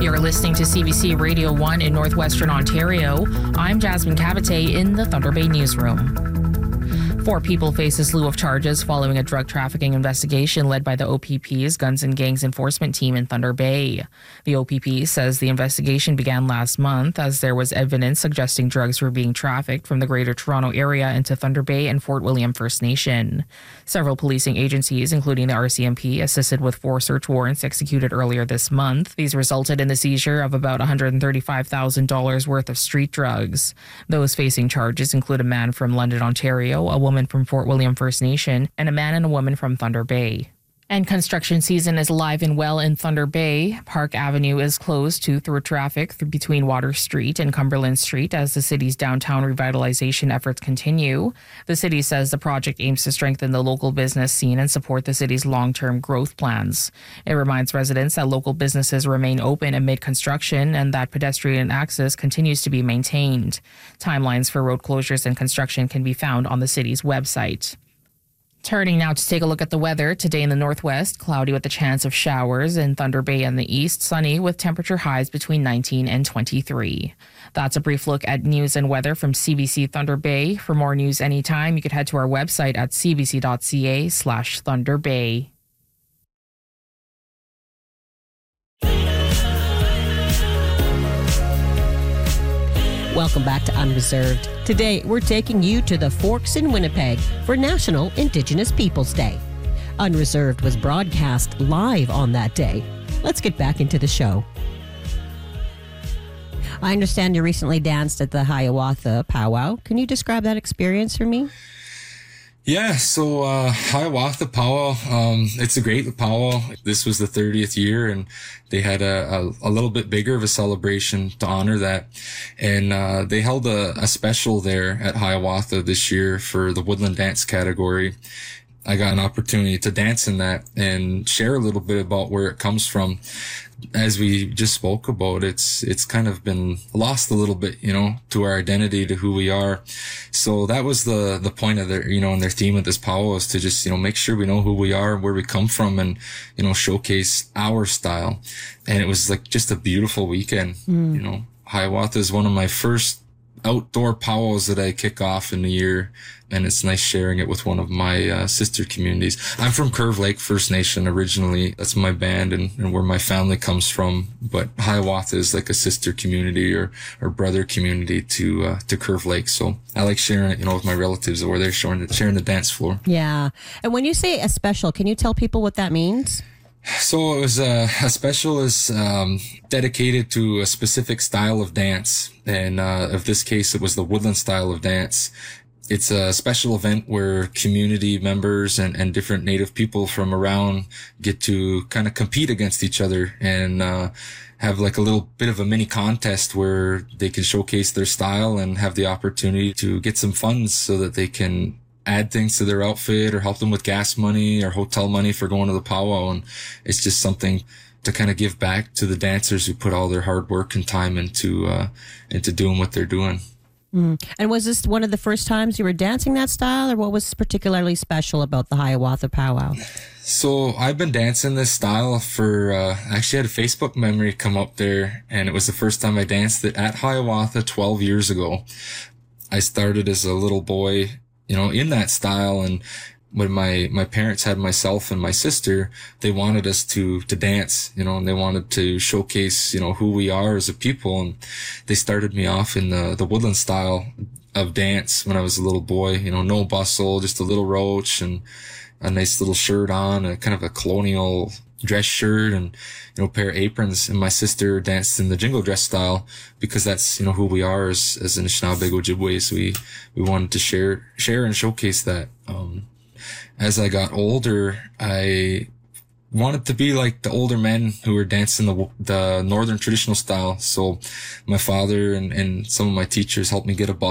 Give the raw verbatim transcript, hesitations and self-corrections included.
You're listening to C B C Radio one in Northwestern Ontario. I'm Jasmine Cavite in the Thunder Bay newsroom. Four people face a slew of charges following a drug trafficking investigation led by the O P P's Guns and Gangs Enforcement Team in Thunder Bay. The O P P says the investigation began last month as there was evidence suggesting drugs were being trafficked from the Greater Toronto Area into Thunder Bay and Fort William First Nation. Several policing agencies, including the R C M P, assisted with four search warrants executed earlier this month. These resulted in the seizure of about one hundred thirty-five thousand dollars worth of street drugs. Those facing charges include a man from London, Ontario, a woman from Fort William First Nation, and a man and a woman from Thunder Bay. And construction season is live and well in Thunder Bay. Park Avenue is closed to through traffic through between Water Street and Cumberland Street as the city's downtown revitalization efforts continue. The city says the project aims to strengthen the local business scene and support the city's long-term growth plans. It reminds residents that local businesses remain open amid construction and that pedestrian access continues to be maintained. Timelines for road closures and construction can be found on the city's website. Turning now to take a look at the weather. Today in the northwest, cloudy with a chance of showers. In Thunder Bay and the east, sunny with temperature highs between nineteen and twenty-three. That's a brief look at news and weather from C B C Thunder Bay. For more news anytime, you could head to our website at cbc.ca slash Thunder Bay. Welcome back to Unreserved. Today, we're taking you to the Forks in Winnipeg for National Indigenous Peoples Day. Unreserved was broadcast live on that day. Let's get back into the show. I understand you recently danced at the Hiawatha Powwow. Can you describe that experience for me? Yeah, so uh, Hiawatha Powwow, um, it's a great powwow. This was the thirtieth year, and they had a, a, a little bit bigger of a celebration to honor that. And uh, they held a, a special there at Hiawatha this year for the Woodland Dance category. I got an opportunity to dance in that and share a little bit about where it comes from. As we just spoke about, it's it's kind of been lost a little bit, you know, to our identity, to who we are. So that was the the point of their, you know, and their theme of this powwow is to just, you know, make sure we know who we are, where we come from, and, you know, showcase our style. And it was like just a beautiful weekend. Mm. You know, Hiawatha is one of my first outdoor powwows that I kick off in the year, and it's nice sharing it with one of my uh, sister communities. I'm from Curve Lake First Nation originally. That's my band and, and where my family comes from. But Hiawatha is like a sister community or, or brother community to uh, to Curve Lake. So I like sharing it, you know, with my relatives over there, sharing the, sharing the dance floor. Yeah. And when you say a special, can you tell people what that means? So it was a, a special is um, dedicated to a specific style of dance. And uh, of this case, it was the woodland style of dance. It's a special event where community members and, and different Native people from around get to kind of compete against each other and uh, have like a little bit of a mini contest where they can showcase their style and have the opportunity to get some funds so that they can add things to their outfit or help them with gas money or hotel money for going to the powwow. And it's just something to kind of give back to the dancers who put all their hard work and time into, uh, into doing what they're doing. Mm. And was this one of the first times you were dancing that style, or what was particularly special about the Hiawatha Powwow? So I've been dancing this style for, uh, I actually had a Facebook memory come up there, and it was the first time I danced it at Hiawatha twelve years ago. I started as a little boy, you know, in that style, and when my, my parents had myself and my sister, they wanted us to, to dance, you know, and they wanted to showcase, you know, who we are as a people. And they started me off in the, the woodland style of dance when I was a little boy, you know, no bustle, just a little roach and a nice little shirt on, a kind of a colonial dress shirt and, you know, pair of aprons. And my sister danced in the jingle dress style because that's, you know, who we are as, as Anishinaabe Ojibwe. We, we wanted to share, share and showcase that. Um, As I got older, I wanted to be like the older men who were dancing the the northern traditional style. So my father and, and some of my teachers helped me get a